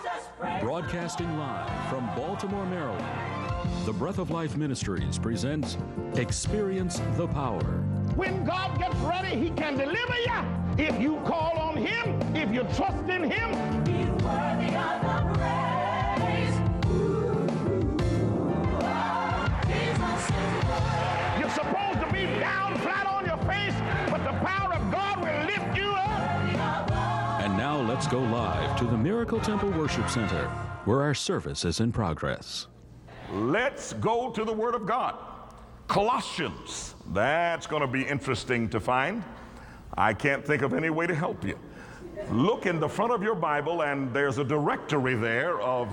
Broadcasting live from Baltimore, Maryland, the Breath of Life Ministries presents Experience the Power. When God gets ready, He can deliver you. If you call on Him, if you trust in Him, He's worthy of the praise. Jesus is worthy. You're supposed to be down flat on your face, but the power of God will lift you up. And now let's go live to the Miracle Temple Worship Center, where our service is in progress. Let's go to the Word of God. Colossians. That's going to be interesting to find. I can't think of any way to help you. Look in the front of your Bible, and there's a directory there of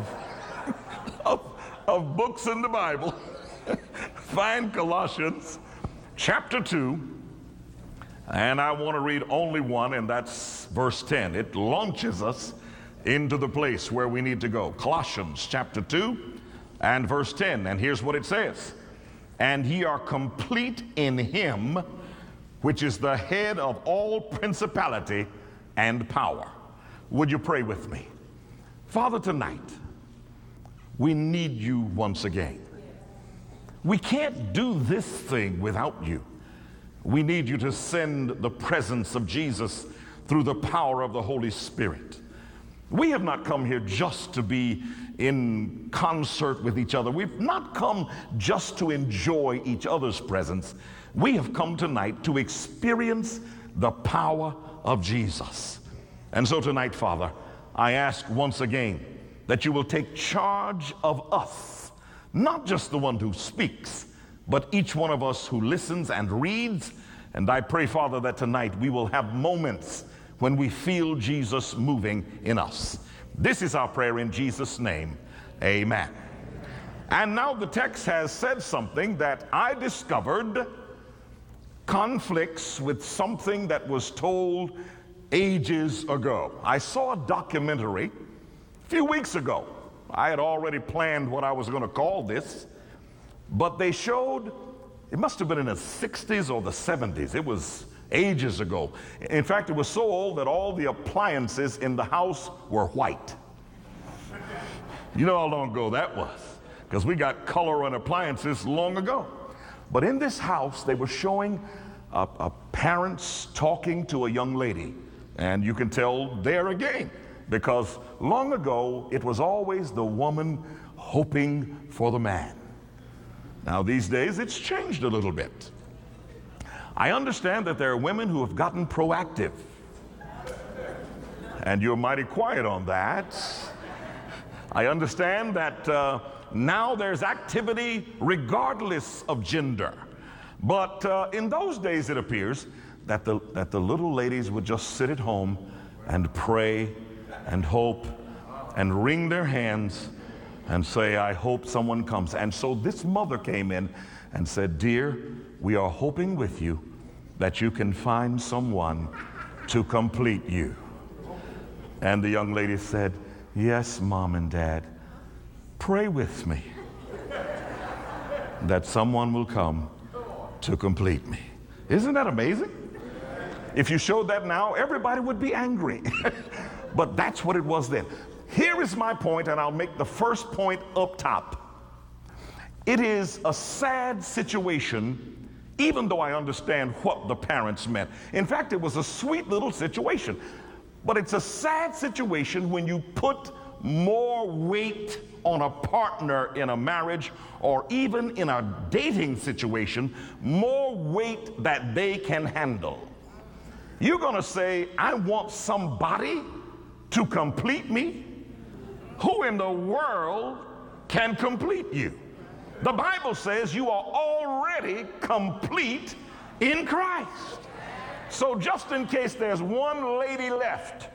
books in the Bible. Find Colossians chapter 2. And I want to read only one, and that's verse 10. It launches us into the place where we need to go. Colossians chapter 2 and verse 10. And here's what it says. And ye are complete in Him, which is the head of all principality and power. Would you pray with me? Father, tonight, we need you once again. We can't do this thing without you. We need you to send the presence of Jesus through the power of the Holy Spirit. We have not come here just to be in concert with each other. We've not come just to enjoy each other's presence. We have come tonight to experience the power of Jesus. And so tonight, Father, I ask once again that you will take charge of us, not just the one who speaks, but each one of us who listens and reads. And I pray, Father, that tonight we will have moments when we feel Jesus moving in us. This is our prayer in Jesus' name. Amen. And now the text has said something that I discovered conflicts with something that was told ages ago. I saw a documentary a few weeks ago. I had already planned what I was going to call this. But they showed, it must have been in the 60s or the 70s. It was ages ago. In fact, it was so old that all the appliances in the house were white. You know how long ago that was, because we got color on appliances long ago. But in this house, they were showing parents talking to a young lady. And you can tell there again, because long ago, it was always the woman hoping for the man. Now, these days, it's changed a little bit. I understand that there are women who have gotten proactive. And you're mighty quiet on that. I understand that now there's activity regardless of gender. But in those days, it appears that the little ladies would just sit at home and pray and hope and wring their hands and say, I hope someone comes. And so this mother came in and said, dear, we are hoping with you that you can find someone to complete you. And the young lady said, yes, Mom and Dad, pray with me that someone will come to complete me. Isn't that amazing? If you showed that now, everybody would be angry. But that's what it was then. Here is my point, and I'll make the first point up top. It is a sad situation, even though I understand what the parents meant. In fact, it was a sweet little situation. But it's a sad situation when you put more weight on a partner in a marriage, or even in a dating situation, more weight that they can handle. You're going to say, I want somebody to complete me. Who in the world can complete you? The Bible says you are already complete in Christ. So just in case there's one lady left,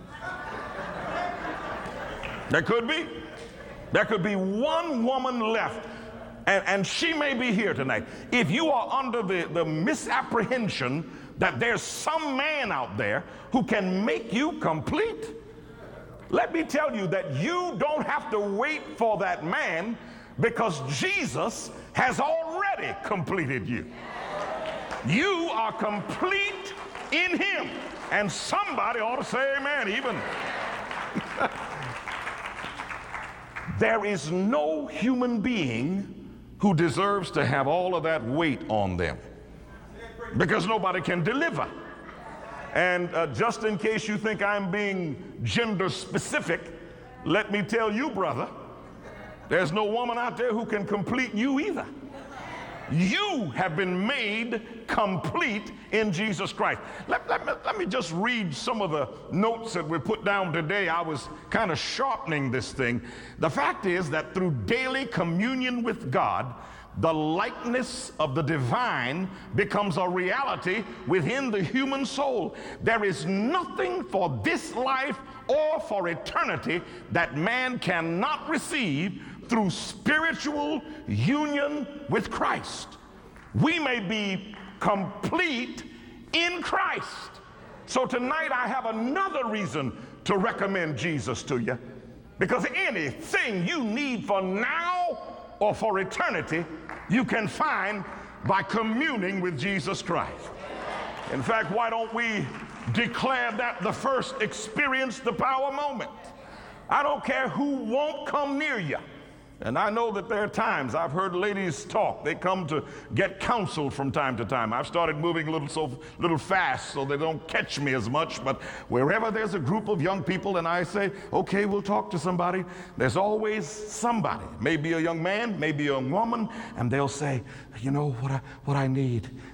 there could be one woman left, and she may be here tonight. If you are under the misapprehension that there's some man out there who can make you complete, let me tell you that you don't have to wait for that man, because Jesus has already completed you. You are complete in Him. And somebody ought to say amen even. There is no human being who deserves to have all of that weight on them, because nobody can deliver. And just in case you think I'm being gender specific, let me tell you, brother, there's no woman out there who can complete you either. You have been made complete in Jesus Christ. Let me just read some of the notes that we put down today. I was kind of sharpening this thing. The fact is that through daily communion with God, the likeness of the divine becomes a reality within the human soul. There is nothing for this life or for eternity that man cannot receive through spiritual union with Christ. We may be complete in Christ. So tonight I have another reason to recommend Jesus to you, because anything you need for now or for eternity, you can find by communing with Jesus Christ. In fact, why don't we declare that the first experience the power moment? I don't care who won't come near you. And I know that there are times I've heard ladies talk. They come to get counsel from time to time. I've started moving a little fast so they don't catch me as much. But wherever there's a group of young people and I say, okay, we'll talk to somebody, there's always somebody, maybe a young man, maybe a young woman, and they'll say, you know what I need?